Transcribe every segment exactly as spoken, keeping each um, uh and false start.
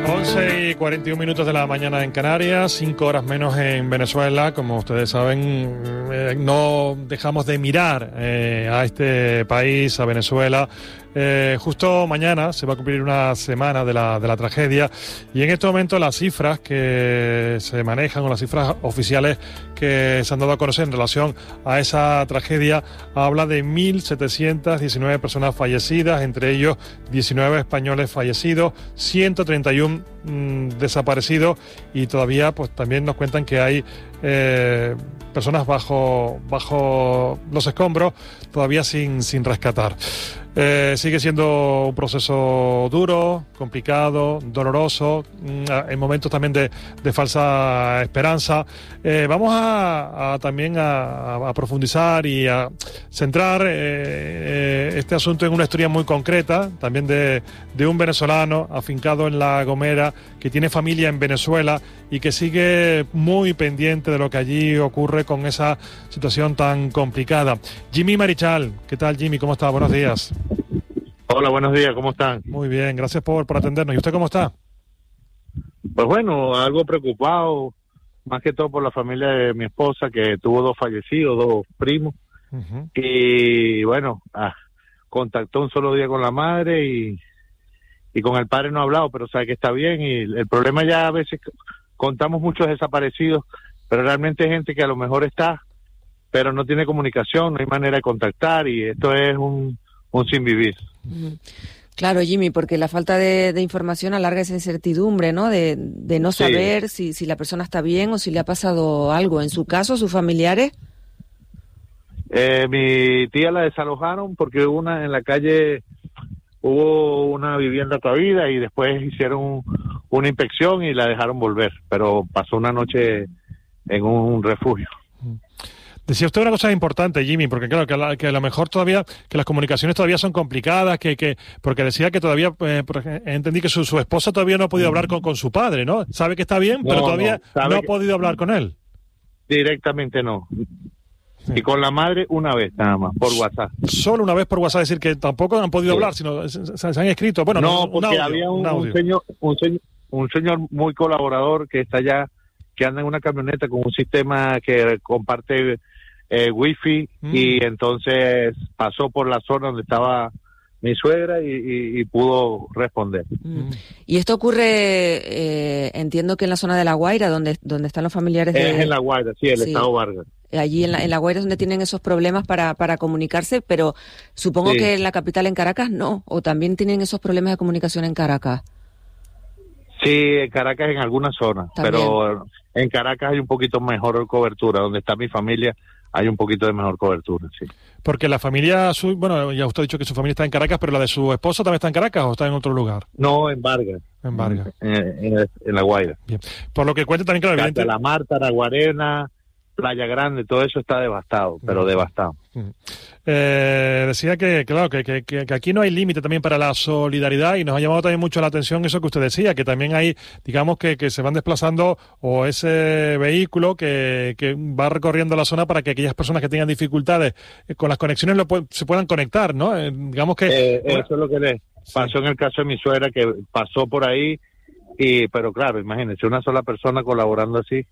once y cuarenta y un minutos de la mañana en Canarias, cinco horas menos en Venezuela. Como ustedes saben, eh, no dejamos de mirar eh, a este país, a Venezuela. Eh, justo mañana se va a cumplir una semana de la, de la tragedia, y en este momento las cifras que se manejan, o las cifras oficiales que se han dado a conocer en relación a esa tragedia, habla de mil setecientas diecinueve personas fallecidas, entre ellos diecinueve españoles fallecidos, ciento treinta y uno mmm, desaparecidos, y todavía pues también nos cuentan que hay eh, personas bajo, bajo los escombros, todavía sin, sin rescatar. Eh, sigue siendo un proceso duro, complicado, doloroso, en momentos también de, de falsa esperanza. Eh, vamos a, a también a, a profundizar y a centrar eh, eh, este asunto en una historia muy concreta, también de, de un venezolano afincado en La Gomera, que tiene familia en Venezuela y que sigue muy pendiente de lo que allí ocurre con esa situación tan complicada. Jimmy Marichal, ¿qué tal, Jimmy? ¿Cómo está? Buenos días. Hola, buenos días, ¿cómo están? Muy bien, gracias por, por atendernos. ¿Y usted cómo está? Pues bueno, algo preocupado, más que todo por la familia de mi esposa, que tuvo dos fallecidos, dos primos. Uh-huh. Y bueno, ah, contactó un solo día con la madre y, y con el padre no ha hablado, pero sabe que está bien. Y el problema, ya a veces contamos muchos desaparecidos, pero realmente hay gente que a lo mejor está, pero no tiene comunicación, no hay manera de contactar, y esto es un, un sin vivir. Claro, Jimmy, porque la falta de, de información alarga esa incertidumbre, ¿no? De, de no saber sí. si, si la persona está bien o si le ha pasado algo. ¿En su caso, sus familiares? Eh, mi tía la desalojaron porque una en la calle hubo una vivienda todavía, y después hicieron una inspección y la dejaron volver, pero pasó una noche en un refugio. Decía usted una cosa importante, Jimmy, porque claro, que a, la, que a lo mejor todavía, que las comunicaciones todavía son complicadas, que, que porque decía que todavía, eh, entendí que su, su esposa todavía no ha podido hablar con, con su padre, ¿no? Sabe que está bien, pero no, todavía no, no ha podido hablar con él. Directamente no. Sí. Y con la madre una vez nada más, por WhatsApp. Solo una vez por WhatsApp, es decir, que tampoco han podido sí. hablar, sino se, se han escrito. Bueno, no, un, porque un audio, había un, un, audio. un, señor, un, señor, un señor muy colaborador que está allá, que anda en una camioneta con un sistema que comparte Eh, wifi, mm. y entonces pasó por la zona donde estaba mi suegra y, y, y pudo responder. Mm. Y esto ocurre, eh, entiendo que en la zona de La Guaira, donde donde están los familiares de... Es en La Guaira, sí, el sí. estado Vargas. Allí en la, en la Guaira es donde tienen esos problemas para, para comunicarse, pero supongo sí. que en la capital, en Caracas, no, o también tienen esos problemas de comunicación en Caracas. Sí, en Caracas en algunas zonas, ¿también? Pero en Caracas hay un poquito mejor cobertura, donde está mi familia hay un poquito de mejor cobertura, sí. Porque la familia, su, bueno, ya usted ha dicho que su familia está en Caracas, pero la de su esposo también está en Caracas, ¿o está en otro lugar? No, en Vargas. En Vargas. En, en, en La Guaira. Bien. Por lo que cuenta también, claro, evidente... La Marta, Araguarena, Playa Grande, todo eso está devastado, pero uh-huh. devastado. Uh-huh. Eh, decía que, claro, que, que, que aquí no hay límite también para la solidaridad, y nos ha llamado también mucho la atención eso que usted decía, que también hay, digamos, que, que se van desplazando, o ese vehículo que, que va recorriendo la zona para que aquellas personas que tengan dificultades eh, con las conexiones lo pu- se puedan conectar, ¿no? Eh, digamos que... Eh, bueno, eso es lo que le pasó sí. en el caso de mi suegra, que pasó por ahí, y pero claro, imagínense, una sola persona colaborando así.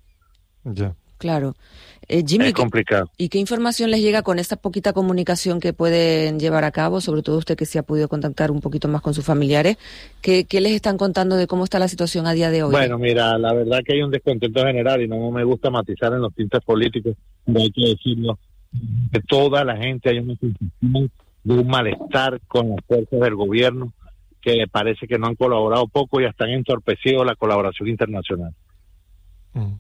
Ya. Claro. Eh, Jimmy, es complicado. ¿Y qué información les llega con esta poquita comunicación que pueden llevar a cabo? Sobre todo usted, que se ha podido contactar un poquito más con sus familiares. ¿Qué, qué les están contando de cómo está la situación a día de hoy? Bueno, mira, la verdad que hay un descontento general, y no me gusta matizar en los tintes políticos, pero hay que decirlo, que toda la gente hay una sensación de un malestar con las fuerzas del gobierno, que parece que no han colaborado poco y hasta han entorpecido la colaboración internacional. Mm.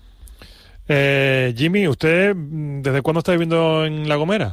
Eh, Jimmy, ¿usted desde cuándo está viviendo en La Gomera?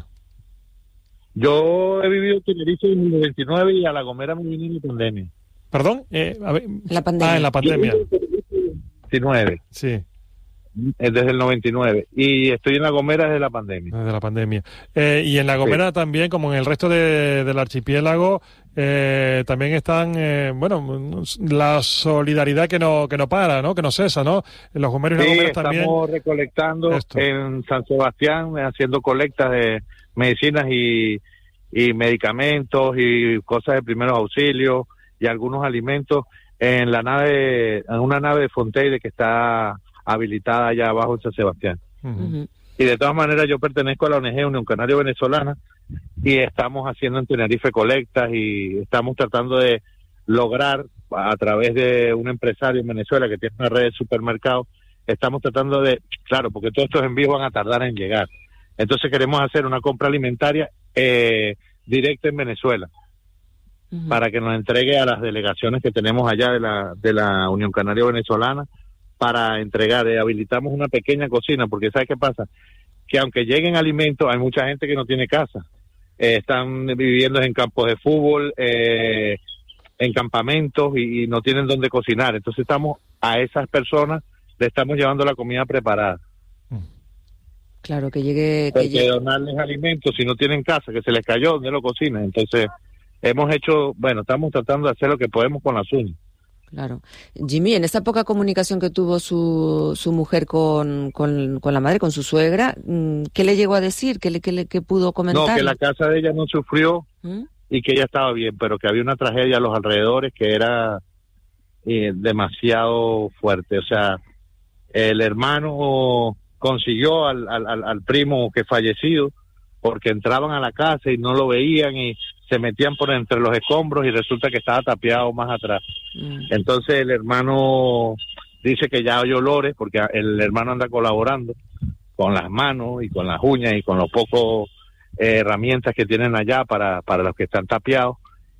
Yo he vivido en Tenerife en el noventa y nueve, y a La Gomera me vine en la pandemia. ¿Perdón? Eh, a ver, la pandemia. Ah, en la pandemia. noventa y nueve. Sí. Desde el noventa y nueve. Y estoy en La Gomera desde la pandemia. Desde la pandemia. Eh, y en La Gomera sí. también, como en el resto de, del archipiélago, eh, también están, eh, bueno, la solidaridad que no que no para, ¿no? Que no cesa, ¿no? Los gomeros y sí, las gomeras también. Estamos recolectando esto. En San Sebastián, haciendo colectas de medicinas y, y medicamentos y cosas de primeros auxilios y algunos alimentos. en la nave, en una nave de Fonteide que está habilitada allá abajo en San Sebastián. Uh-huh. Y de todas maneras yo pertenezco a la O N G, Unión Canaria Venezolana, y estamos haciendo en Tenerife colectas y estamos tratando de lograr a través de un empresario en Venezuela que tiene una red de supermercados, estamos tratando de, claro, porque todos estos envíos van a tardar en llegar. Entonces queremos hacer una compra alimentaria eh, directa en Venezuela, uh-huh, para que nos entregue a las delegaciones que tenemos allá de la de la Unión Canaria Venezolana, para entregar. Eh, habilitamos una pequeña cocina, porque ¿sabes qué pasa? Que aunque lleguen alimentos, hay mucha gente que no tiene casa. Eh, están viviendo en campos de fútbol, eh, en campamentos, y, y no tienen dónde cocinar. Entonces estamos a esas personas, le estamos llevando la comida preparada. Claro, que llegue... Porque que llegue. donarles alimentos, si no tienen casa, que se les cayó, ¿dónde lo cocinan? Entonces hemos hecho, bueno, estamos tratando de hacer lo que podemos con las uñas. Claro. Jimmy, en esa poca comunicación que tuvo su, su mujer con, con, con la madre, con su suegra, ¿qué le llegó a decir? ¿Qué, le, qué, le, qué pudo comentar? No, que la casa de ella no sufrió, ¿Mm? Y que ella estaba bien, pero que había una tragedia a los alrededores que era eh, demasiado fuerte. O sea, el hermano consiguió al, al, al primo que fallecido, porque entraban a la casa y no lo veían y se metían por entre los escombros y resulta que estaba tapiado más atrás. Mm. Entonces el hermano dice que ya hay olores, porque el hermano anda colaborando con las manos y con las uñas y con los pocos eh, herramientas que tienen allá para, para los que están tapiados,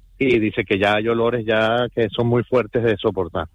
y dice que ya hay olores ya que son muy fuertes de soportar.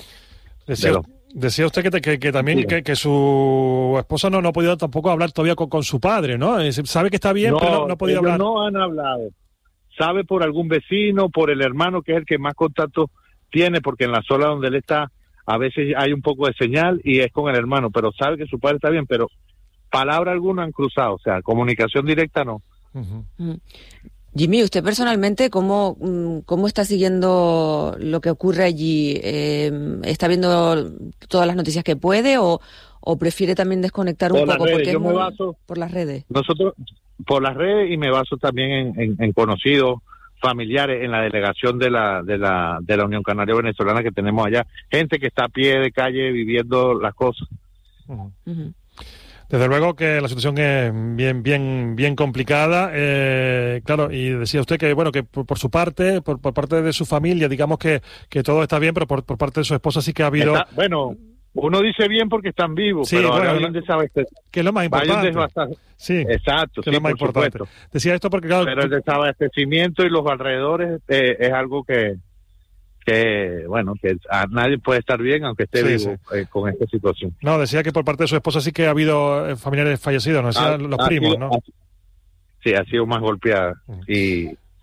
Decía, de decía usted que, que, que también sí. que, que su esposa no, no ha podido tampoco hablar todavía con, con su padre, ¿no? Sabe que está bien, no, pero no, no ha podido ellos hablar. No han hablado. Sabe por algún vecino, por el hermano, que es el que más contacto tiene, porque en la zona donde él está a veces hay un poco de señal y es con el hermano, pero sabe que su padre está bien, pero palabra alguna han cruzado, o sea, comunicación directa no. Uh-huh. Jimmy, usted personalmente, ¿cómo, cómo está siguiendo lo que ocurre allí? Eh, ¿Está viendo todas las noticias que puede o, o prefiere también desconectar un por poco? Las redes. Porque Yo es me muy, baso, por las redes. Nosotros, por las redes, y me baso también en, en, en conocidos, familiares, en la delegación de la, de la, de la Unión Canaria Venezolana que tenemos allá. Gente que está a pie de calle viviendo las cosas. Uh-huh. Uh-huh. Desde luego que la situación es bien, bien, bien complicada, eh, claro, y decía usted que, bueno, que por, por su parte, por, por parte de su familia, digamos que, que todo está bien, pero por, por parte de su esposa sí que ha habido... Está, bueno, uno dice bien porque están vivos, sí, pero bueno, hay un desabastecimiento. Que es lo más importante. Sí, exacto, que sí, es lo más por importante. Supuesto. Decía esto porque, claro... Pero el desabastecimiento y los alrededores eh, es algo que... que bueno, que a nadie puede estar bien aunque esté sí, vivo sí. Eh, con esta situación. No, decía que por parte de su esposa sí que ha habido familiares fallecidos, no decía los primos, sido, ¿no? Ha, sí, ha sido más golpeada mm. y,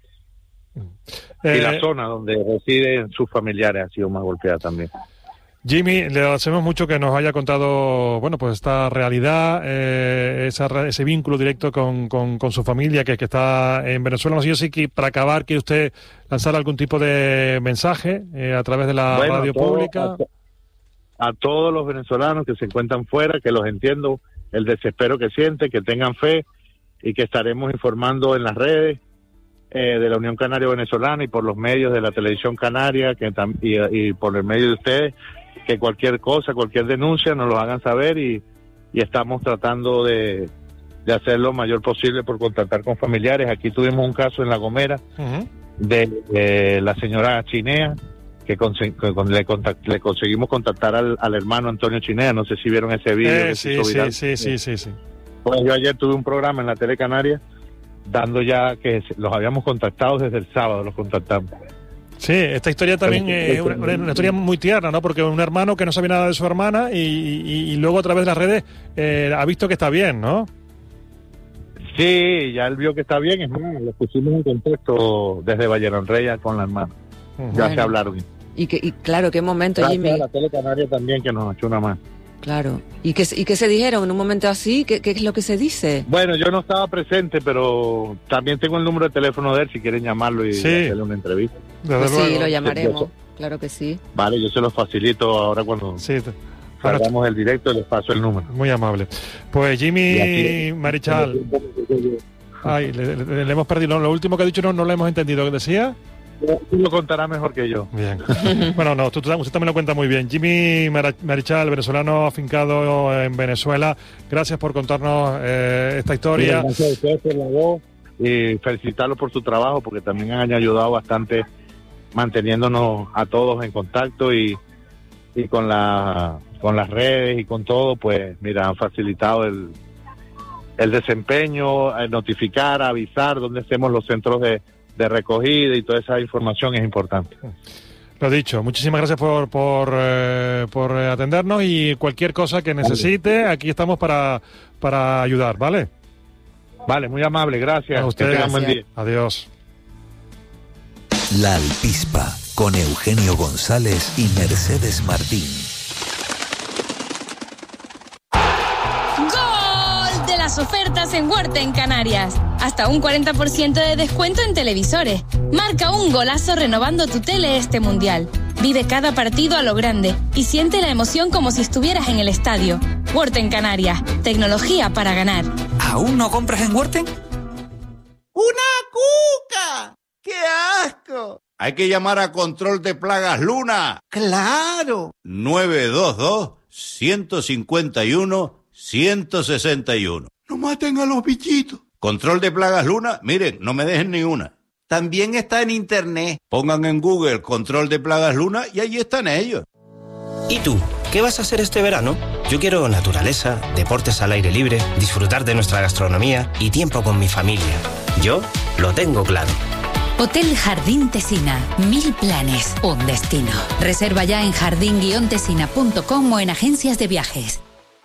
mm. eh, y la zona donde residen sus familiares ha sido más golpeada también. Jimmy, le agradecemos mucho que nos haya contado, bueno, pues esta realidad, eh, esa, ese vínculo directo con, con, con su familia que, que está en Venezuela. No sé si que para acabar quiere usted lanzar algún tipo de mensaje eh, a través de la bueno, radio a todo, pública. A, to, a todos los venezolanos que se encuentran fuera, que los entiendo, el desespero que sienten, que tengan fe y que estaremos informando en las redes eh, de la Unión Canaria Venezolana y por los medios de la televisión canaria que y, y por el medio de ustedes, que cualquier cosa, cualquier denuncia nos lo hagan saber y, y estamos tratando de, de hacer lo mayor posible por contactar con familiares. Aquí tuvimos un caso en La Gomera uh-huh. de, de la señora Chinea, que, conse- que le, contact- le conseguimos contactar al, al hermano Antonio Chinea, no sé si vieron ese video. Eh, que sí, sí, sí, sí, sí, sí. Pues yo ayer tuve un programa en la Tele Canaria dando ya que los habíamos contactado desde el sábado, los contactamos. Sí, esta historia también es una, una historia muy tierna, ¿no? Porque un hermano que no sabía nada de su hermana y, y, y luego a través de las redes eh, ha visto que está bien, ¿no? Sí, ya él vio que está bien, es más, lo pusimos en contexto desde Valleronreya con la hermana. Uh-huh. Ya bueno. se hablaron. Y, que, y claro, qué momento, Gracias Jimmy. A la Tele Canaria también que nos echó una mano. Claro. ¿Y qué, ¿Y qué se dijeron en un momento así? ¿Qué, ¿Qué es lo que se dice? Bueno, yo no estaba presente, pero también tengo el número de teléfono de él si quieren llamarlo y sí. hacerle una entrevista. Pues sí, lo llamaremos, yo, claro que sí. Vale, yo se lo facilito ahora cuando sí. hagamos el directo y les paso el número. Muy amable. Pues Jimmy Marichal. Ay, le, le, le hemos perdido. Lo último que ha dicho no, no lo hemos entendido. ¿Qué decía? Tú lo contarás mejor que yo. Bien. Bueno, no, tú, usted también lo cuenta muy bien. Jimmy Marichal, venezolano afincado en Venezuela, gracias por contarnos eh, esta historia. Gracias a ustedes por la voz y felicitarlos por su trabajo, porque también han ayudado bastante manteniéndonos a todos en contacto y, y con, la, con las redes y con todo, pues mira, han facilitado el, el desempeño, el notificar, avisar dónde hacemos los centros de de recogida y toda esa información es importante. Lo dicho, muchísimas gracias por por, eh, por atendernos y cualquier cosa que necesite, aquí estamos para, para ayudar, ¿vale? Vale, muy amable, gracias. A ustedes, que buen día. Adiós. La Alpispa, con Eugenio González y Mercedes Martín. Las ofertas en Huerta en Canarias. Hasta un cuarenta por ciento de descuento en televisores. Marca un golazo renovando tu tele este mundial. Vive cada partido a lo grande y siente la emoción como si estuvieras en el estadio. Huerta en Canarias. Tecnología para ganar. ¿Aún no compras en Huerta? ¡Una cuca! ¡Qué asco! Hay que llamar a Control de Plagas Luna. ¡Claro! nueve dos dos, uno cinco uno, uno seis uno. ¡No maten a los bichitos! Control de Plagas Luna, miren, no me dejen ni una. También está en internet. Pongan en Google Control de Plagas Luna y allí están ellos. ¿Y tú? ¿Qué vas a hacer este verano? Yo quiero naturaleza, deportes al aire libre, disfrutar de nuestra gastronomía y tiempo con mi familia. Yo lo tengo claro. Hotel Jardín Tesina. Mil planes, un destino. Reserva ya en jardín guion tesina punto com o en agencias de viajes.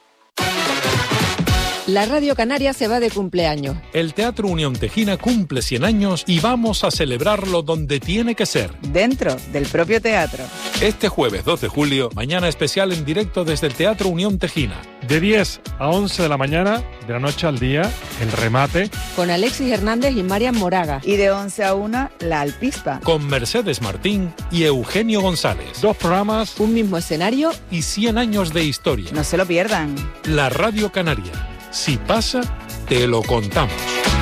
La Radio Canaria se va de cumpleaños. El Teatro Unión Tejina cumple cien años y vamos a celebrarlo donde tiene que ser. Dentro del propio teatro. Este jueves dos de julio, mañana especial en directo desde el Teatro Unión Tejina. De diez a once de la mañana, de la noche al día, el remate. Con Alexis Hernández y Marian Moraga. Y de once a una, La Alpispa. Con Mercedes Martín y Eugenio González. Dos programas. Un mismo escenario. Y cien años de historia. No se lo pierdan. La Radio Canaria. Si pasa, te lo contamos.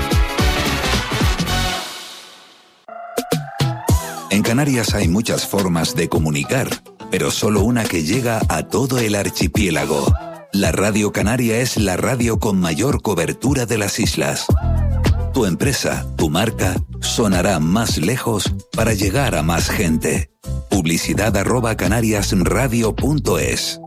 En Canarias hay muchas formas de comunicar, pero solo una que llega a todo el archipiélago. La Radio Canaria es la radio con mayor cobertura de las islas. Tu empresa, tu marca, sonará más lejos para llegar a más gente. Publicidad arroba canariasradio punto es.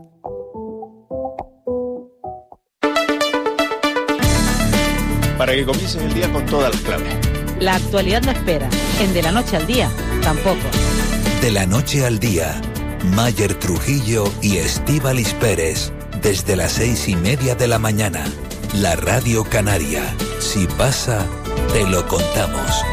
Para que comiences el día con todas las claves. La actualidad no espera. En De la Noche al Día, tampoco. De la Noche al Día, Mayer Trujillo y Estíbaliz Pérez. Desde las seis y media de la mañana. La Radio Canaria. Si pasa, te lo contamos.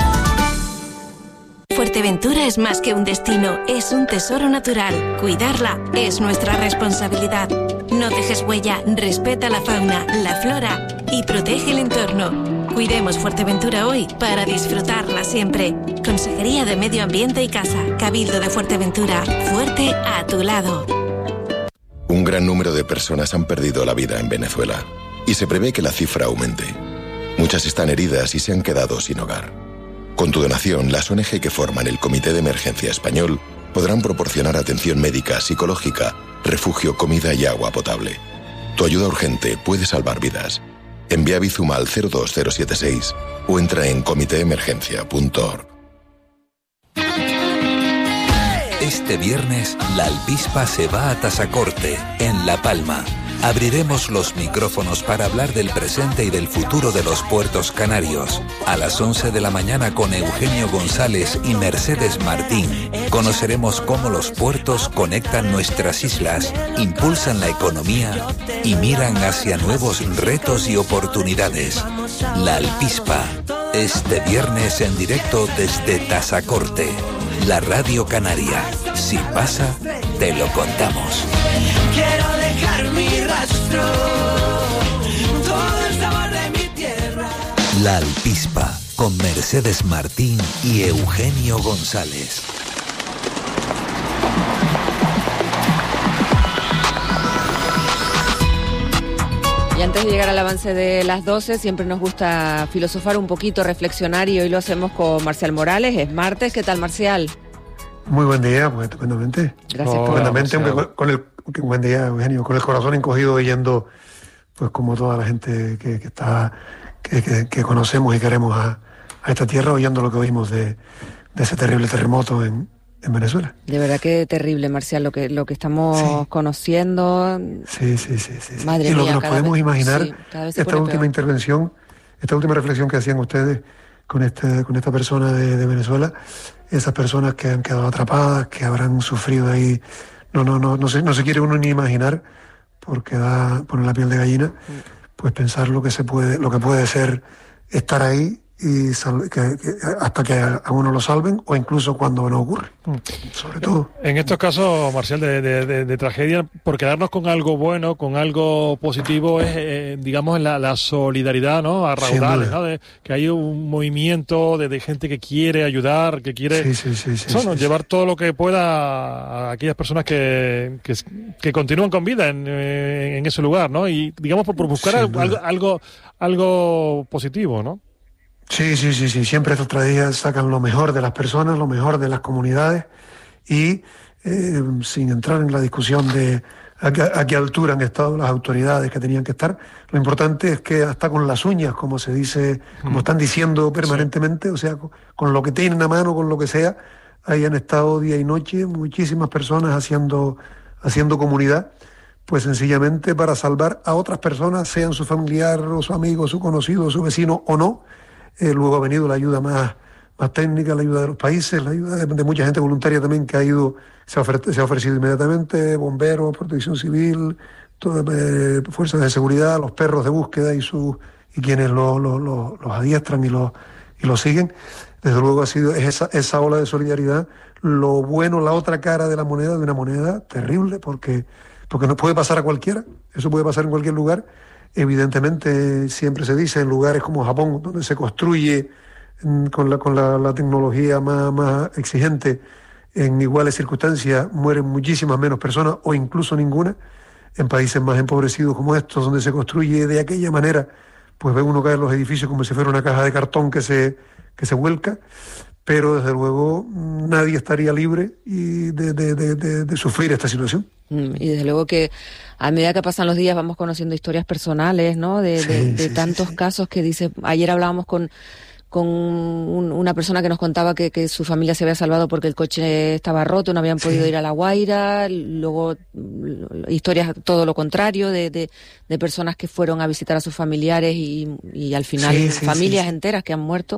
Fuerteventura es más que un destino, es un tesoro natural. Cuidarla es nuestra responsabilidad. No dejes huella, respeta la fauna, la flora y protege el entorno. Cuidemos Fuerteventura hoy para disfrutarla siempre. Consejería de Medio Ambiente y Casa, Cabildo de Fuerteventura, fuerte a tu lado. Un gran número de personas han perdido la vida en Venezuela y se prevé que la cifra aumente. Muchas están heridas y se han quedado sin hogar. Con tu donación, las O N G que forman el Comité de Emergencia Español podrán proporcionar atención médica, psicológica, refugio, comida y agua potable. Tu ayuda urgente puede salvar vidas. Envía Bizum al cero dos cero siete seis o entra en comité emergencia punto org. Este viernes, La Alpispa se va a Tasacorte, en La Palma. Abriremos los micrófonos para hablar del presente y del futuro de los puertos canarios. A las once de la mañana con Eugenio González y Mercedes Martín. Conoceremos cómo los puertos conectan nuestras islas, impulsan la economía y miran hacia nuevos retos y oportunidades. La Alpispa, este viernes en directo desde Tasacorte. La Radio Canaria. Si pasa, te lo contamos. Quiero dejar mi rastro, todo el sabor de mi tierra. La Alpispa, con Mercedes Martín y Eugenio González. Y antes de llegar al avance de las doce, siempre nos gusta filosofar un poquito, reflexionar, y hoy lo hacemos con Marcial Morales. Es martes. ¿Qué tal, Marcial? Muy buen día, pues estupendamente. Gracias por Estupendamente, aunque con, con el buen día, Eugenio, con el corazón encogido, oyendo, pues como toda la gente que, que está, que, que, que conocemos y queremos a, a esta tierra, oyendo lo que oímos de, de ese terrible terremoto en, en Venezuela. De verdad que terrible, Marcial, lo que lo que estamos sí. conociendo. Sí, sí, sí, sí. Madre y lo mía, que nos podemos vez, imaginar, sí, esta última peor. intervención, esta última reflexión que hacían ustedes con este, con esta persona de, de Venezuela, esas personas que han quedado atrapadas, que habrán sufrido ahí, no, no, no, no se, no se quiere uno ni imaginar, porque da, pone la piel de gallina, pues pensar lo que se puede, lo que puede ser estar ahí y sal, que, que, hasta que a uno lo salven, o incluso cuando no ocurre, sobre todo. En estos casos, Marcial, de, de, de, de tragedia, por quedarnos con algo bueno, con algo positivo, es, eh, digamos, en la, la solidaridad, ¿no? A raudales, ¿no? De, que hay un movimiento de, de gente que quiere ayudar, que quiere sí, sí, sí, sí, eso, ¿no? sí, llevar sí. todo lo que pueda a aquellas personas que, que, que continúan con vida en, en ese lugar, ¿no? Y, digamos, por, por buscar algo, algo, algo, algo positivo, ¿no? Sí, sí, sí, sí. Siempre estas tragedias sacan lo mejor de las personas, lo mejor de las comunidades, y eh, sin entrar en la discusión de a qué, a qué altura han estado las autoridades que tenían que estar, lo importante es que hasta con las uñas, como se dice, como están diciendo permanentemente, sí. o sea, con, con lo que tienen a mano, con lo que sea, hayan estado día y noche muchísimas personas haciendo, haciendo comunidad, pues sencillamente para salvar a otras personas, sean su familiar o su amigo, su conocido, su vecino o no. Eh, luego ha venido la ayuda más, más técnica, la ayuda de los países, la ayuda de, de mucha gente voluntaria también que ha ido, se ha, ofre, se ha ofrecido inmediatamente, bomberos, protección civil, todas, eh, fuerzas de seguridad, los perros de búsqueda y sus y quienes lo, lo, lo, los adiestran y los y los siguen. Desde luego ha sido es esa, esa ola de solidaridad, lo bueno, la otra cara de la moneda, de una moneda terrible, porque, porque no puede pasar a cualquiera, eso puede pasar en cualquier lugar. Evidentemente, siempre se dice en lugares como Japón, donde se construye con la, con la, la tecnología más, más exigente, en iguales circunstancias mueren muchísimas menos personas o incluso ninguna. En países más empobrecidos como estos, donde se construye de aquella manera, pues ve uno caer los edificios como si fuera una caja de cartón que se, que se vuelca. Pero desde luego nadie estaría libre y de, de, de, de, de sufrir esta situación. Y desde luego que a medida que pasan los días vamos conociendo historias personales, ¿no? De, sí, de, de sí, tantos sí, sí. casos que dice. Ayer hablábamos con con un, una persona que nos contaba que, que su familia se había salvado porque el coche estaba roto, no habían podido sí. ir a La Guaira. Luego historias todo lo contrario de, de, de personas que fueron a visitar a sus familiares y, y al final sí, sí, familias sí, sí. enteras que han muerto.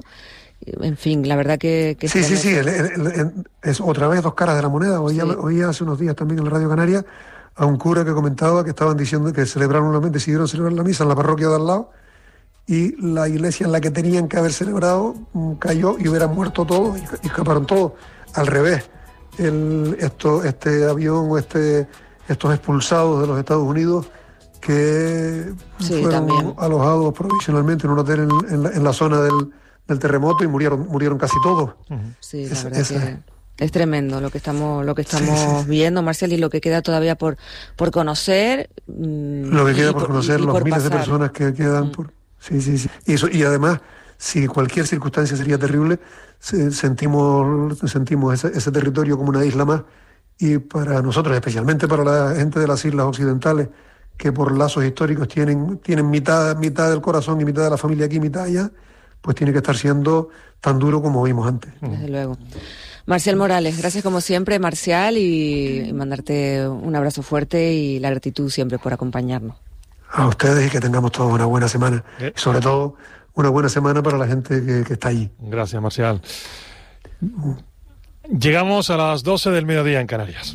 En fin, la verdad que... que sí, sí, sí, el, el, el, es otra vez dos caras de la moneda. Oía, sí. oía hace unos días también en la Radio Canaria a un cura que comentaba que estaban diciendo que celebraron una, decidieron celebrar la misa en la parroquia de al lado, y la iglesia en la que tenían que haber celebrado cayó y hubieran muerto todos y, y escaparon todos. Al revés, el, esto, este avión o este, estos expulsados de los Estados Unidos que sí, fueron también. alojados provisionalmente en un hotel en, en, la, en la zona del... del terremoto y murieron murieron casi todos. Sí, la verdad esa, que es tremendo lo que estamos lo que estamos sí, sí. viendo, Marcial, y lo que queda todavía por por conocer. Lo que queda por conocer, y, y los por miles pasar. de personas que quedan mm. por sí, sí, sí. Y eso, y además, si cualquier circunstancia sería terrible, sentimos sentimos ese, ese territorio como una isla más, y para nosotros, especialmente para la gente de las islas occidentales, que por lazos históricos tienen tienen mitad mitad del corazón y mitad de la familia aquí, mitad allá, pues tiene que estar siendo tan duro como vimos antes. Desde luego. Marcial Morales, gracias como siempre, Marcial, y, y mandarte un abrazo fuerte y la gratitud siempre por acompañarnos. A ustedes, y que tengamos todos una buena semana. ¿Eh? Y sobre todo, una buena semana para la gente que, que está allí. Gracias, Marcial. Llegamos a las doce del mediodía en Canarias.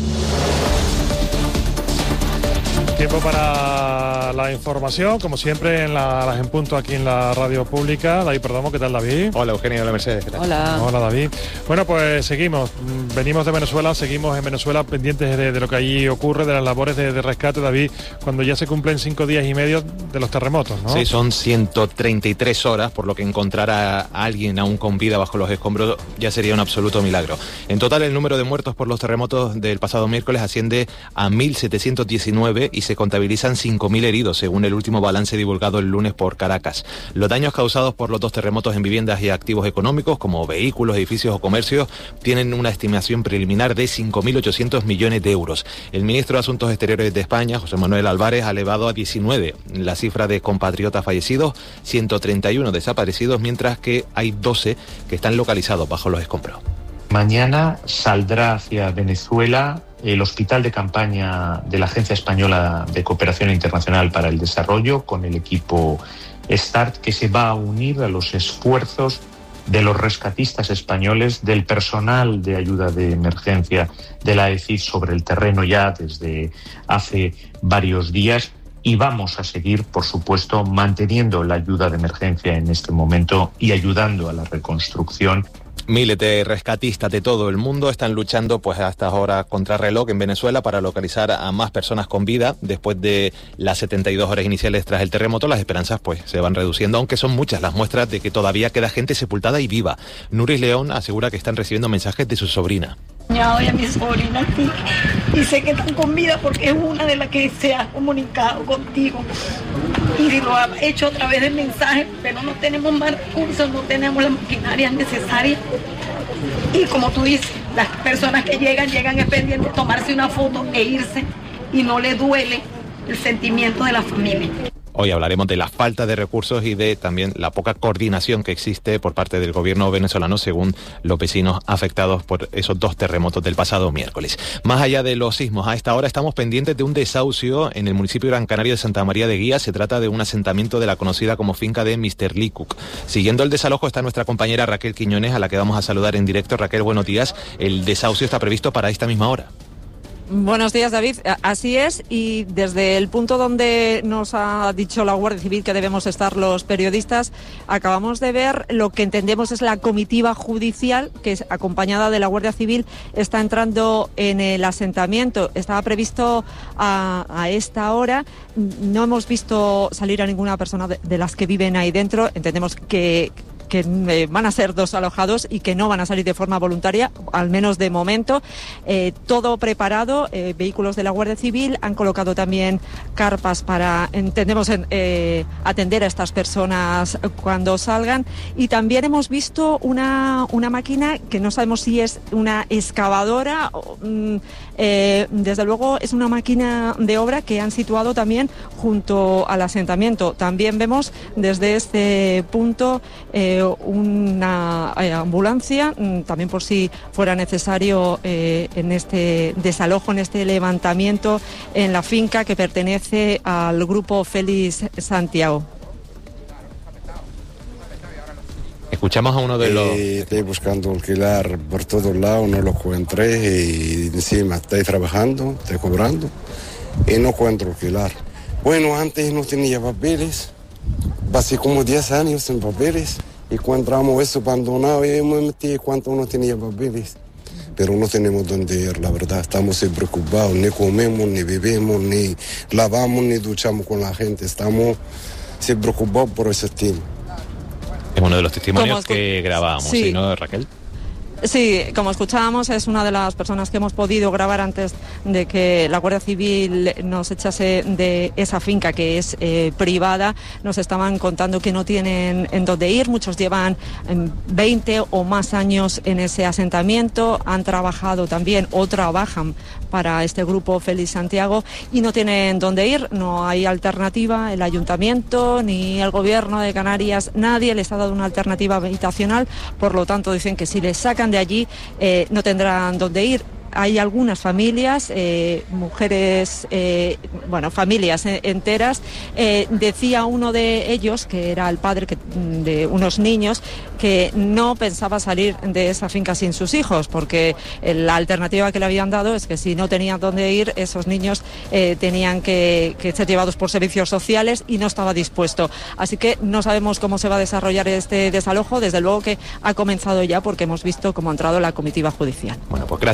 Tiempo para la información, como siempre, en la, las en punto aquí en la radio pública. David Perdomo, ¿qué tal, David? Hola, Eugenio, hola, Mercedes. ¿Qué tal? Hola. Hola, David. Bueno, pues seguimos. Venimos de Venezuela, seguimos en Venezuela pendientes de, de lo que allí ocurre, de las labores de, de rescate, David, cuando ya se cumplen cinco días y medio de los terremotos, ¿no? Sí, son ciento treinta y tres horas, por lo que encontrar a alguien aún con vida bajo los escombros ya sería un absoluto milagro. En total, el número de muertos por los terremotos del pasado miércoles asciende a mil setecientos diecinueve y se contabilizan cinco mil heridos, según el último balance divulgado el lunes por Caracas. Los daños causados por los dos terremotos en viviendas y activos económicos, como vehículos, edificios o comercios, tienen una estimación preliminar de cinco mil ochocientos millones de euros. El ministro de Asuntos Exteriores de España, José Manuel Álvarez, ha elevado a diecinueve la cifra de compatriotas fallecidos, ciento treinta y uno desaparecidos, mientras que hay doce que están localizados bajo los escombros. Mañana saldrá hacia Venezuela el hospital de campaña de la Agencia Española de Cooperación Internacional para el Desarrollo con el equipo START, que se va a unir a los esfuerzos de los rescatistas españoles, del personal de ayuda de emergencia de la E C I sobre el terreno ya desde hace varios días, y vamos a seguir, por supuesto, manteniendo la ayuda de emergencia en este momento y ayudando a la reconstrucción. Miles de rescatistas de todo el mundo están luchando pues hasta ahora contra reloj en Venezuela para localizar a más personas con vida. Después de las setenta y dos horas iniciales tras el terremoto, las esperanzas pues se van reduciendo, aunque son muchas las muestras de que todavía queda gente sepultada y viva. Nuris León asegura que están recibiendo mensajes de su sobrina. Y a mi sobrina aquí, y sé que están con vida porque es una de las que se ha comunicado contigo y lo ha hecho a través del mensaje, pero no tenemos más recursos, no tenemos la maquinaria necesaria, y como tú dices, las personas que llegan, llegan es pendiente de tomarse una foto e irse, y no le duele el sentimiento de la familia. Hoy hablaremos de la falta de recursos y de también la poca coordinación que existe por parte del gobierno venezolano, según los vecinos afectados por esos dos terremotos del pasado miércoles. Más allá de los sismos, a esta hora estamos pendientes de un desahucio en el municipio Gran Canaria de Santa María de Guía. Se trata de un asentamiento de la conocida como finca de mister Lee Cook. Siguiendo el desalojo está nuestra compañera Raquel Quiñones, a la que vamos a saludar en directo. Raquel, buenos días. El desahucio está previsto para esta misma hora. Buenos días, David. Así es, y desde el punto donde nos ha dicho la Guardia Civil que debemos estar los periodistas, acabamos de ver lo que entendemos es la comitiva judicial que, es acompañada de la Guardia Civil, está entrando en el asentamiento. Estaba previsto a, a esta hora. No hemos visto salir a ninguna persona de, de las que viven ahí dentro. Entendemos que... que eh, van a ser desalojados y que no van a salir de forma voluntaria, al menos de momento. Eh, todo preparado, eh, vehículos de la Guardia Civil han colocado también carpas para, entendemos, eh, atender a estas personas cuando salgan, y también hemos visto una, una máquina que no sabemos si es una excavadora, o, mm, eh, desde luego es una máquina de obra que han situado también junto al asentamiento. También vemos desde este punto eh, una eh, ambulancia, también por si fuera necesario eh, en este desalojo, en este levantamiento en la finca que pertenece al grupo Félix Santiago. Escuchamos a uno de los... Eh, estoy buscando alquilar por todos lados, no lo encontré, y encima estoy trabajando, estoy cobrando y no encuentro alquilar. Bueno, antes no tenía papeles, pasé como diez años sin papeles. Y encontramos eso abandonado y me metí cuánto no tenía papeles. Pero no tenemos dónde ir, la verdad. Estamos preocupados, ni comemos, ni bebemos, ni lavamos, ni duchamos con la gente. Estamos preocupados por ese estilo. Es uno de los testimonios que grabábamos, sí. ¿Sí, no, Raquel? Sí, como escuchábamos, es una de las personas que hemos podido grabar antes de que la Guardia Civil nos echase de esa finca que es eh, privada. Nos estaban contando que no tienen en dónde ir. Muchos llevan veinte o más años en ese asentamiento, han trabajado también o trabajan para este grupo Félix Santiago y no tienen dónde ir. No hay alternativa. El ayuntamiento ni el gobierno de Canarias, nadie les ha dado una alternativa habitacional. Por lo tanto, dicen que si les sacan de allí eh, no tendrán dónde ir. Hay algunas familias, eh, mujeres, eh, bueno, familias enteras. Eh, decía uno de ellos, que era el padre que, de unos niños, que no pensaba salir de esa finca sin sus hijos, porque la alternativa que le habían dado es que si no tenían dónde ir, esos niños eh, tenían que, que ser llevados por servicios sociales y no estaba dispuesto. Así que no sabemos cómo se va a desarrollar este desalojo. Desde luego que ha comenzado ya porque hemos visto cómo ha entrado la comitiva judicial. Bueno, pues gracias, Raquel.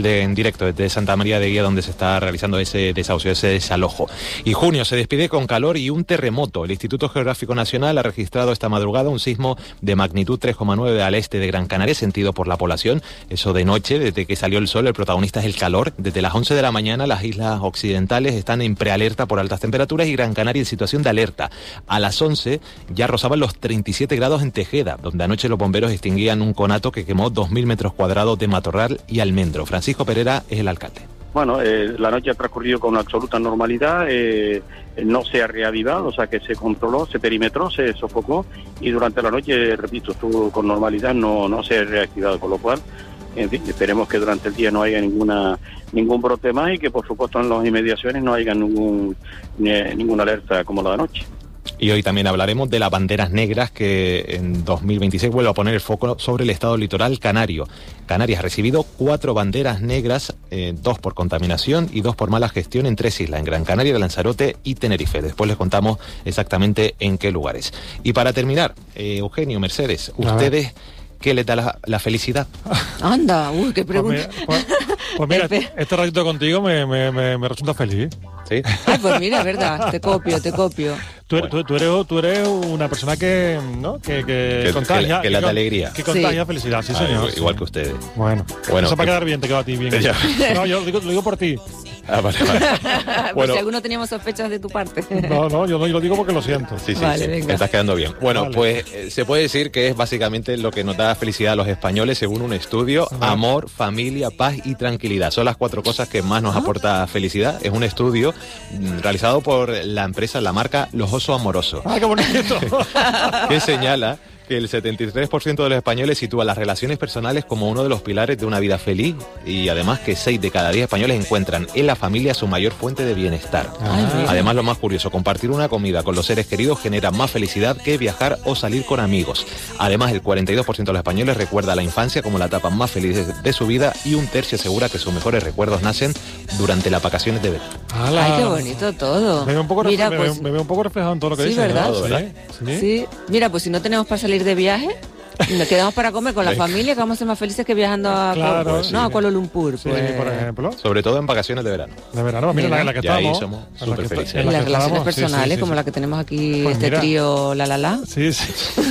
de, en directo desde Santa María de Guía, donde se está realizando ese desahucio, ese desalojo. Y junio se despide con calor y un terremoto. El Instituto Geográfico Nacional ha registrado esta madrugada un sismo de magnitud tres coma nueve al este de Gran Canaria, sentido por la población. Eso de noche, desde que salió el sol, el protagonista es el calor. Desde las once de la mañana las islas occidentales están en prealerta por altas temperaturas y Gran Canaria en situación de alerta. A las once ya rozaban los treinta y siete grados en Tejeda, donde anoche los bomberos extinguían un conato que quemó dos mil metros cuadrados de matorral y almendro. Francisco Pereira es el alcalde. Bueno, eh, la noche ha transcurrido con absoluta normalidad, eh, no se ha reavivado, o sea que se controló, se perimetró, se sofocó y durante la noche, repito, estuvo con normalidad, no, no se ha reactivado, con lo cual, en fin, esperemos que durante el día no haya ninguna ningún brote más y que por supuesto en las inmediaciones no haya ningún, eh, ninguna alerta como la de anoche. Y hoy también hablaremos de las banderas negras que en dos mil veintiséis vuelve a poner el foco sobre el estado litoral canario. Canarias ha recibido cuatro banderas negras, eh, dos por contaminación y dos por mala gestión en tres islas, en Gran Canaria, Lanzarote y Tenerife. Después les contamos exactamente en qué lugares. Y para terminar, eh, Eugenio, Mercedes, ustedes... ¿Qué les da la, la felicidad? Anda, uy, qué pregunta. Pues mira, pues, pues mira este ratito contigo me, me, me, me resulta feliz. ¿Sí? Ay, pues mira, verdad, te copio, te copio. Tú, bueno. tú, tú, eres, tú eres una persona que, ¿no? que, que, que contagia. Que, que, que da alegría. Que contagia sí. felicidad, sí, señor. Ah, igual sí. que ustedes. Bueno, bueno eso para que... quedar bien, te queda a ti bien. No, yo lo digo, lo digo por ti. Ah, vale, vale. Por bueno. si alguno teníamos sospechas de tu parte. No, no, yo no yo lo digo porque lo siento. Sí, sí, vale, sí. Venga. Te estás quedando bien. Bueno, vale. pues eh, se puede decir que es básicamente lo que nos da felicidad a los españoles según un estudio. Ajá. Amor, familia, paz y tranquilidad. Son las cuatro cosas que más nos ¿Ah? aporta felicidad. Es un estudio mm, realizado por la empresa, la marca Los Osos Amorosos. ¡Ah, qué bonito! Que señala que el setenta y tres por ciento de los españoles sitúa las relaciones personales como uno de los pilares de una vida feliz y además que seis de cada diez españoles encuentran en la familia su mayor fuente de bienestar. Ah. Además, lo más curioso, compartir una comida con los seres queridos genera más felicidad que viajar o salir con amigos. Además, el cuarenta y dos por ciento de los españoles recuerda la infancia como la etapa más feliz de su vida y un tercio asegura que sus mejores recuerdos nacen durante las vacaciones de verano. ¡Hala! ¡Ay, qué bonito todo! Me veo un poco, Mira, me, pues, me veo un poco reflejado en todo lo que sí, dice. ¿verdad? ¿no? ¿verdad? Sí, sí. Sí. Mira, pues si no tenemos para salir de viaje, nos quedamos para comer con la familia, que vamos a ser más felices que viajando a, claro, pues, sí. no, a Kuala Lumpur. Sí, pues. por ejemplo. Sobre todo en vacaciones de verano. De verano, mira, la, la que ya estamos. ahí somos súper felices. En las relaciones estábamos, personales, sí, sí, sí, como sí. la que tenemos aquí, pues este mira. trío La La La. Sí, sí.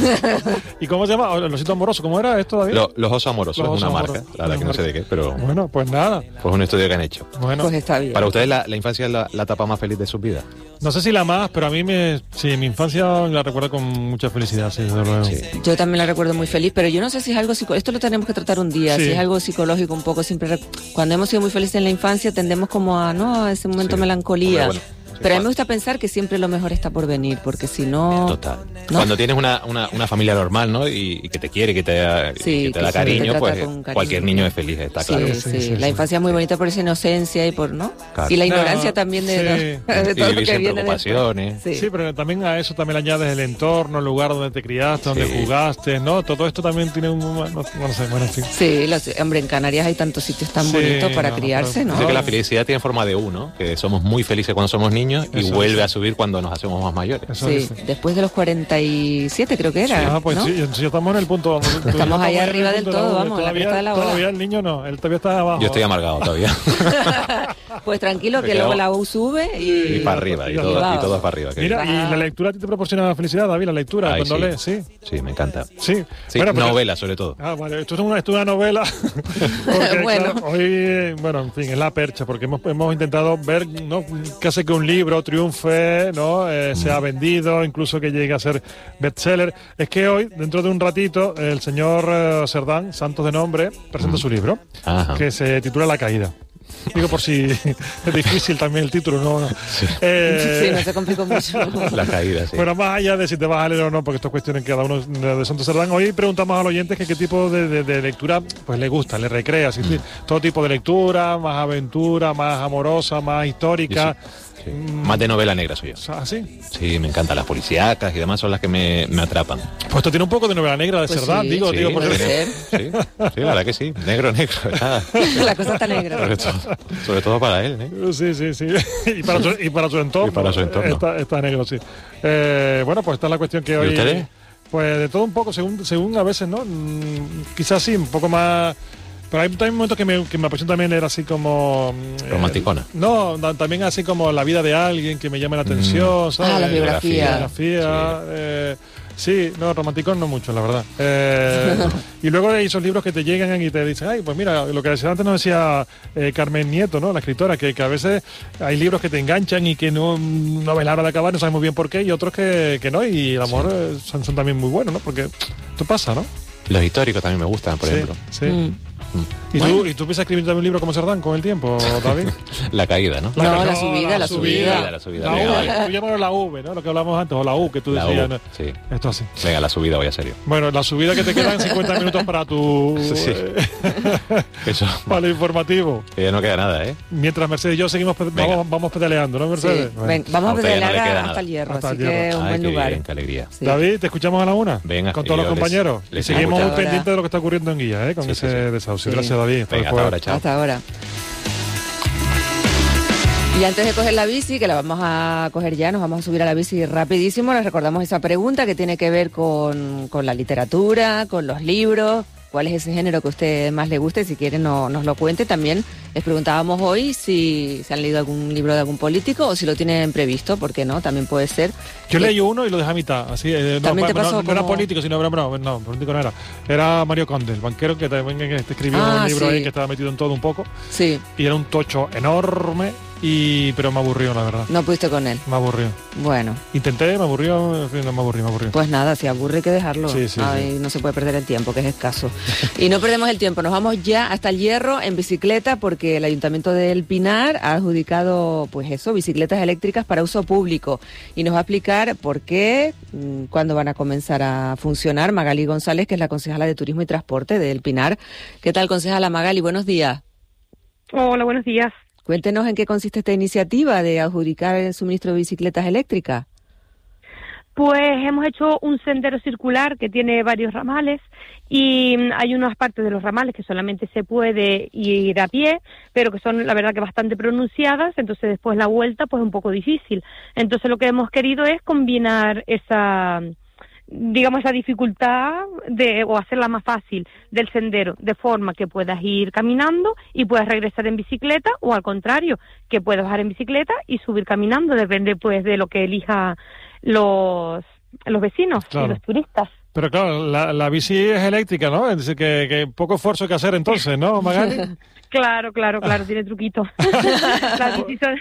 ¿Y cómo se llama? ¿Los Ositos Amorosos? ¿Cómo era esto, David? Lo, los Osos Amorosos Los es una Osos marca, Amorosos. la verdad que no sé de qué, pero... Bueno, pues nada. Pues un estudio que han hecho. Bueno. Pues está bien. Para ustedes la, la infancia es la, la etapa más feliz de sus vidas. No sé si la más, pero a mí me, sí, mi infancia la recuerdo con mucha felicidad, sí, desde luego. Sí. Yo también la recuerdo muy feliz, pero yo no sé si es algo psicológico. Esto lo tenemos que tratar un día, Sí. si es algo psicológico un poco. Siempre rec- cuando hemos sido muy felices en la infancia tendemos como a, ¿no? a ese momento de Sí. melancolía. Hombre, bueno. Pero a mí me gusta pensar que siempre lo mejor está por venir, porque si no... Total. ¿no? Cuando tienes una, una, una familia normal, ¿no? Y, y que te quiere, que te da, Sí, que te que da sí, cariño, te pues trata con cariño. cualquier niño es feliz, está Sí, claro. sí, Sí, sí, la sí. infancia es muy bonita por esa inocencia y por, ¿no? Claro. Y la No, ignorancia también de, sí. ¿no? de Y todo lo vivir que sin viene preocupaciones. después. Sí, pero también a eso también le añades el entorno, el lugar donde te criaste, donde Sí. jugaste, ¿no? Todo esto también tiene un... No, no sé, bueno, en fin. Sí, los, hombre, en Canarias hay tantos sitios tan Sí, bonitos para no, criarse, pero- ¿no? Dice que la felicidad tiene forma de U, ¿no? Que somos muy felices cuando somos niños y Eso, vuelve eso. a subir cuando nos hacemos más mayores. Eso Sí, dice. después de los cuarenta y siete creo que era, Ah, pues ¿no? sí, ya estamos en el punto... Estamos ahí en el arriba del punto todo, de- vamos, en la todavía, cresta de la ola. Todavía el niño no, él todavía está abajo. Yo estoy amargado todavía. Pues tranquilo, Me que quedo- luego la U sube y... y para arriba, y y todo, arriba. y todo es para arriba. que Mira, bien. y la lectura a ti te proporciona felicidad, David, la lectura, Ay, cuando sí. lees, sí. Sí, me encanta. Sí, Sí, Bueno, pero- novela sobre todo. Ah, vale, esto es una, esto es una novela. Porque, Bueno. claro, hoy, eh, bueno, en fin, es la percha, porque hemos, hemos intentado ver, ¿no? Que hace que un libro triunfe, ¿no? Eh, sea vendido, incluso que llegue a ser bestseller. Es que hoy, dentro de un ratito, el señor eh, Cerdán, Santos de nombre, presenta su libro, Ajá. que se titula La Caída. Digo por si es difícil también el título, ¿no? no. Eh, Sí, no se complicó mucho. La caída, sí. Bueno, más allá de si te vas a leer o no, porque esto es cuestión en cada uno de de Santos Cerdán, hoy preguntamos a los oyentes que qué tipo de, de- de lectura pues le gusta, le recrea, si Mm. todo tipo de lectura, más aventura, más amorosa, más histórica. Sí. Más de novela negra soy yo. ¿Así? Sí, me encantan las policíacas y demás, son las que me, me atrapan. Pues esto tiene un poco de novela negra de Pues Cerdán, sí. digo, Sí, digo, porque puede sí, sí, sí, la verdad que sí. Negro, negro. está. La cosa está negra. Sobre todo, sobre todo para él, ¿eh? Sí, sí, sí. Y para su, y para su entorno. Y para su entorno. Está, está negro, sí. Eh, bueno, pues esta es la cuestión que hoy... ustedes? Pues de todo un poco, según, según a veces, ¿no? Mm, quizás sí, un poco más... Pero hay también momentos que me, que me apasiona también leer así como... Romanticona. Eh, no, da, también así como la vida de alguien que me llame la atención, Mm. ¿sabes? Ah, la biografía. La biografía, Sí. eh, sí, no, romanticón no mucho, la verdad. Eh, y luego hay esos libros que te llegan y te dicen, ay, pues mira, lo que decía antes nos decía eh, Carmen Nieto, ¿no? La escritora, que, que a veces hay libros que te enganchan y que no, no ves la hora de acabar, no sabes muy bien por qué, y otros que, que no, y a lo mejor eh, son, son también muy buenos, ¿no? Porque esto pasa, ¿no? Los históricos también me gustan, por Sí, ejemplo. sí. Mm. ¿Y, Bueno. tú, ¿Y tú piensas escribir también un libro como Sardán con el tiempo, David? La caída, ¿no? No, la subida, la subida. La subida, La venga, U, vaya. tú llámalo la V, ¿no? Lo que hablamos antes, o la U, que tú La decías. U, ¿no? sí. Esto así. Venga, la subida, voy a serio. Bueno, la subida que te quedan cincuenta minutos para tu... Sí. eh, Eso, para el informativo. que ya no queda nada, ¿eh? Mientras Mercedes y yo seguimos pe- Venga. vamos, vamos pedaleando, ¿no, Mercedes? Sí. Bueno. Ven, vamos A a usted ya no le pedalear queda hasta nada. el hierro, Hasta así el hierro. que un Ay, buen qué lugar. bien, qué alegría. Sí. David, te escuchamos a la una. Venga, con y todos los yo les- compañeros. les y seguimos escucho. pendientes de lo que está ocurriendo en Guía, ¿eh? Con Sí, ese sí, sí. desahucio. Sí. Gracias, David. Hasta Venga, hasta después. ahora, chao. Hasta ahora. Y antes de coger la bici, que la vamos a coger ya, nos vamos a subir a la bici rapidísimo, les recordamos esa pregunta que tiene que ver con, con la literatura, con los libros, cuál es ese género que a usted más le guste, si quiere no, nos lo cuente. También les preguntábamos hoy si se han leído algún libro de algún político o si lo tienen previsto, ¿por qué no? También puede ser. Yo Eh, leí uno y lo dejé a mitad. Así, eh, no, También te no, pasó no, no era como- político, sino era no, no, político no era. Era Mario Conde, el banquero, que también este, escribió Ah, un libro sí. ahí que estaba metido en todo un poco. Sí, Y era un tocho enorme, y pero me aburrió, la verdad. no pudiste con él. Me aburrió. Bueno, Intenté, me aburrió, en fin, no me aburrió, me aburrió. pues nada, si aburre hay que dejarlo. Sí, sí, Ay, no se puede perder el tiempo, que es escaso. Y no perdemos el tiempo, nos vamos ya hasta el Hierro en bicicleta porque el Ayuntamiento del Pinar ha adjudicado, pues eso, bicicletas eléctricas para uso público. Y nos va a explicar por qué, mm, cuándo van a comenzar a funcionar. Magali González, que es la concejala de Turismo y Transporte del Pinar. ¿Qué tal, concejala Magali? Buenos días. Hola, buenos días. Cuéntenos en qué consiste esta iniciativa de adjudicar el suministro de bicicletas eléctricas. Pues hemos hecho un sendero circular que tiene varios ramales y mm, hay unas partes de los ramales que solamente se puede ir a pie, pero que son la verdad que bastante pronunciadas, entonces después la vuelta pues es un poco difícil. Entonces lo que hemos querido es combinar esa, digamos, esa dificultad de, o hacerla más fácil del sendero, de forma que puedas ir caminando y puedas regresar en bicicleta, o al contrario, que puedas bajar en bicicleta y subir caminando, depende pues de lo que elija los, los vecinos Claro. y los turistas. Pero claro, la, la bici es eléctrica, ¿no? Es decir, que, que poco esfuerzo hay que hacer entonces, ¿no, Magali? Claro, claro, claro, tiene truquito. Las bicis son,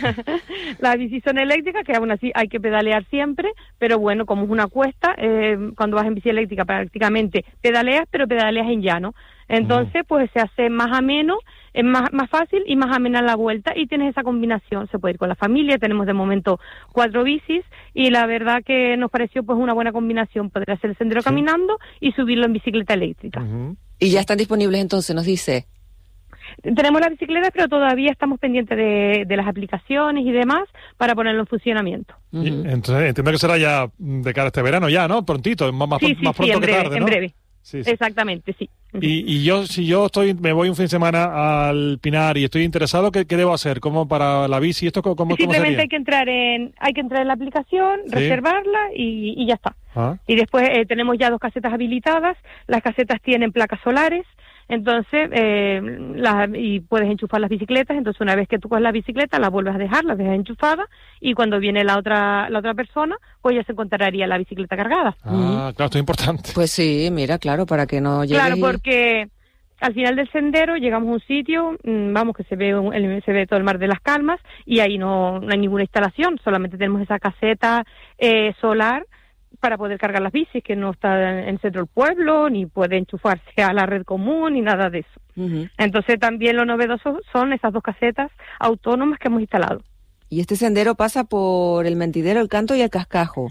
las bicis son eléctricas, que aún así hay que pedalear siempre, pero bueno, como es una cuesta, eh, cuando vas en bici eléctrica prácticamente pedaleas, pero pedaleas en llano. Entonces, pues se hace más ameno, es más, más fácil y más amena la vuelta, y tienes esa combinación. Se puede ir con la familia, tenemos de momento cuatro bicis, y la verdad que nos pareció pues una buena combinación, poder hacer el sendero caminando y subirlo en bicicleta eléctrica. Y ya están disponibles entonces, nos dice. Tenemos las bicicletas, pero todavía estamos pendientes de, de las aplicaciones y demás para ponerlo en funcionamiento. Y entonces entiendo que será ya de cara a este verano ya, ¿no? Prontito, más, más, Sí, sí, más sí, pronto en que breve, tarde, en ¿no? breve. Sí, sí. Exactamente, sí. Y, y yo, si yo estoy, me voy un fin de semana al Pinar y estoy interesado, ¿qué, qué debo hacer? ¿Cómo para la bici? ¿Esto cómo, cómo Simplemente sería? hay que entrar en hay que entrar en la aplicación, Sí. reservarla y, y ya está. Ah. Y después eh, tenemos ya dos casetas habilitadas. Las casetas tienen placas solares, entonces eh, las- y puedes enchufar las bicicletas. Entonces una vez que tú coges la bicicleta, la vuelves a dejar, la dejas enchufada, y cuando viene la otra la otra persona, pues ya se encontraría la bicicleta cargada. Ah, claro, esto es importante. Pues sí, mira, claro, para que no llegue. Claro, porque al final del sendero llegamos a un sitio, mm, vamos, que se ve un- el- se ve todo el Mar de las Calmas, y ahí no, no hay ninguna instalación, solamente tenemos esa caseta eh, solar para poder cargar las bicis, que no está en el centro del pueblo, ni puede enchufarse a la red común, ni nada de eso. Entonces también lo novedoso son esas dos casetas autónomas que hemos instalado. Y este sendero pasa por el Mentidero, el Canto y el Cascajo.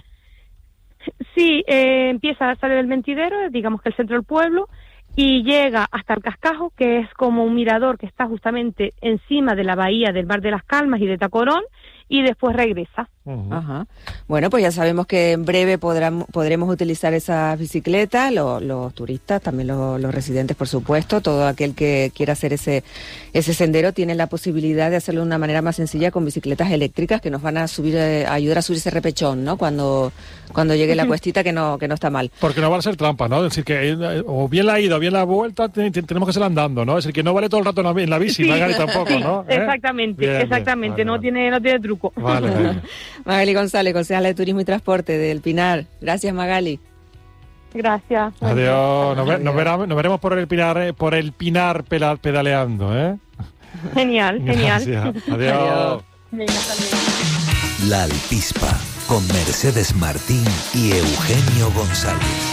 Sí, eh, empieza a salir del Mentidero, digamos que el centro del pueblo, y llega hasta el Cascajo, que es como un mirador que está justamente encima de la bahía del Mar de las Calmas y de Tacorón, y después regresa. Uh-huh. Ajá. Bueno, pues ya sabemos que en breve podrán, podremos utilizar esas bicicletas, lo, los turistas, también los, los residentes, por supuesto. Todo aquel que quiera hacer ese, ese sendero tiene la posibilidad de hacerlo de una manera más sencilla con bicicletas eléctricas que nos van a subir, a ayudar a subir ese repechón, ¿no? Cuando, cuando llegue la cuestita, que no, que no está mal. Porque no van a ser trampas, ¿no? Es decir, que o bien la ida o bien la vuelta tenemos que hacer andando, ¿no? Es decir, que no vale todo el rato en la bici, Sí, Magali tampoco, ¿no? sí, exactamente, Bien, exactamente, bien, no vale, tiene, no tiene truco. Vale, vale. Magali González, concejala de Turismo y Transporte del Pinar. Gracias, Magali. Gracias. Adiós. Nos, ve, nos, verá, nos veremos por el Pinar, eh, por el Pinar pela, pedaleando, ¿eh? Genial, genial. Gracias. Adiós. Venga, hasta luego. La Alpispa, con Mercedes Martín y Eugenio González.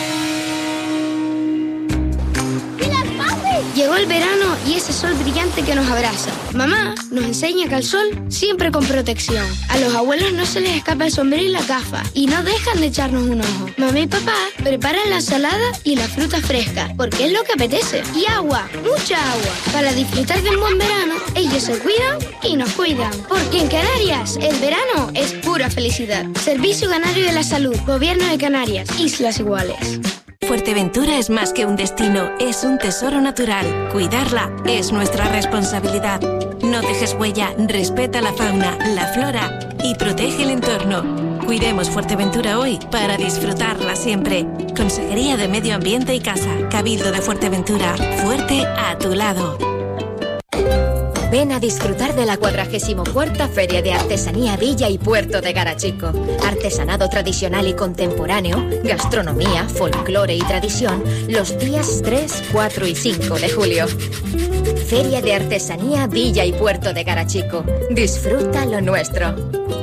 Llegó el verano y ese sol brillante que nos abraza. Mamá nos enseña que al sol siempre con protección. A los abuelos no se les escapa el sombrero y la gafa y no dejan de echarnos un ojo. Mamá y papá preparan la salada y la fruta fresca porque es lo que apetece. Y agua, mucha agua. Para disfrutar de un buen verano, ellos se cuidan y nos cuidan. Porque en Canarias el verano es pura felicidad. Servicio Canario de la Salud, Gobierno de Canarias, Islas Iguales. Fuerteventura es más que un destino, es un tesoro natural. Cuidarla es nuestra responsabilidad. No dejes huella, respeta la fauna, la flora y protege el entorno. Cuidemos Fuerteventura hoy para disfrutarla siempre. Consejería de Medio Ambiente y Casa, Cabildo de Fuerteventura, fuerte a tu lado. Ven a disfrutar de la cuadragésimo cuarta Feria de Artesanía Villa y Puerto de Garachico. Artesanado tradicional y contemporáneo, gastronomía, folclore y tradición, los días tres, cuatro y cinco de julio. Feria de Artesanía Villa y Puerto de Garachico. Disfruta lo nuestro.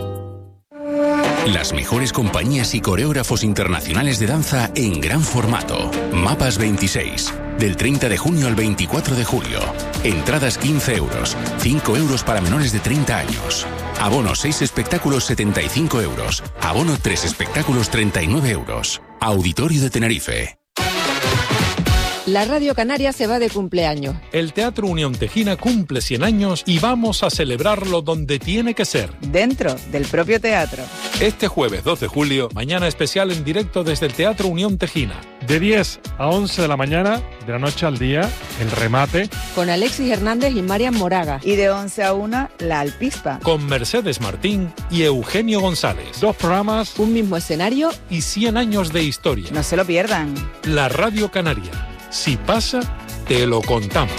Las mejores compañías y coreógrafos internacionales de danza en gran formato. Mapas veintiséis. Del treinta de junio al veinticuatro de julio. Entradas quince euros. cinco euros para menores de treinta años. Abono seis espectáculos setenta y cinco euros. Abono tres espectáculos treinta y nueve euros. Auditorio de Tenerife. La Radio Canaria se va de cumpleaños. El Teatro Unión Tejina cumple cien años y vamos a celebrarlo donde tiene que ser. Dentro del propio teatro. Este jueves dos de julio, mañana especial en directo desde el Teatro Unión Tejina. De diez a once de la mañana, de la noche al día, el remate. Con Alexis Hernández y Marian Moraga. Y de once a una, La Alpispa. Con Mercedes Martín y Eugenio González. Dos programas. Un mismo escenario. Y cien años de historia. No se lo pierdan. La Radio Canaria. Si pasa, te lo contamos.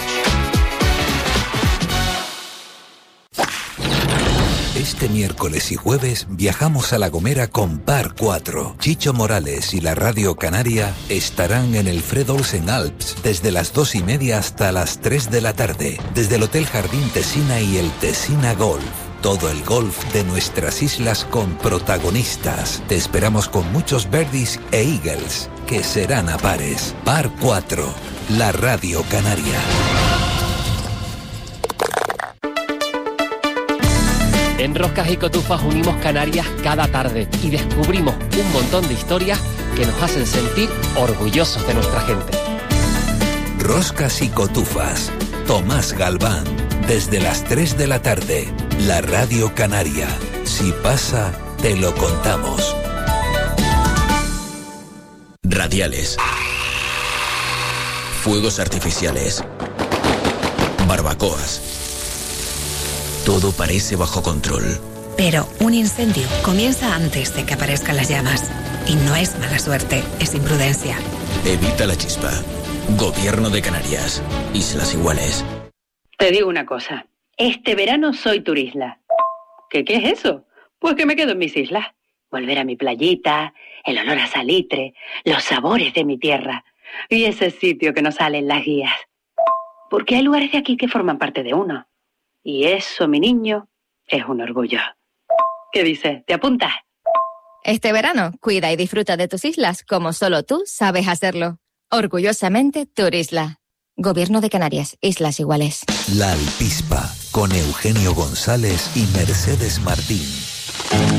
Este miércoles y jueves viajamos a La Gomera con Par cuatro. Chicho Morales y la Radio Canaria estarán en el Fred Olsen Alps desde las dos y media hasta las tres de la tarde, desde el Hotel Jardín Tesina y el Tesina Golf. Todo el golf de nuestras islas con protagonistas. Te esperamos con muchos birdies e eagles, que serán a pares. Par cuatro, la Radio Canaria. En Roscas y Cotufas unimos Canarias cada tarde y descubrimos un montón de historias que nos hacen sentir orgullosos de nuestra gente. Roscas y Cotufas, Tomás Galván, desde las tres de la tarde, la Radio Canaria. Si pasa, te lo contamos. Radiales. Fuegos artificiales. Barbacoas. Todo parece bajo control. Pero un incendio comienza antes de que aparezcan las llamas. Y no es mala suerte, es imprudencia. Evita la chispa. Gobierno de Canarias. Islas Iguales. Te digo una cosa. Este verano soy turisla. ¿Qué, qué es eso? Pues que me quedo en mis islas. Volver a mi playita, el olor a salitre, los sabores de mi tierra y ese sitio que nos sale en las guías. Porque hay lugares de aquí que forman parte de uno. Y eso, mi niño, es un orgullo. ¿Qué dices? ¿Te apuntas? Este verano, cuida y disfruta de tus islas como solo tú sabes hacerlo. Orgullosamente, Turisla. Gobierno de Canarias, Islas Iguales. La Alpispa, con Eugenio González y Mercedes Martín.